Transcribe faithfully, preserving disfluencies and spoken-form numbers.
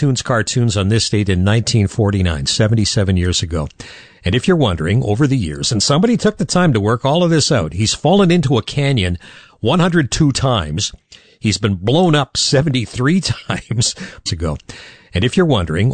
Tunes cartoons on this date in nineteen forty-nine, seventy-seven years ago. And if you're wondering, over the years, and somebody took the time to work all of this out, he's fallen into a canyon one hundred two times. He's been blown up seventy-three times ago. And if you're wondering,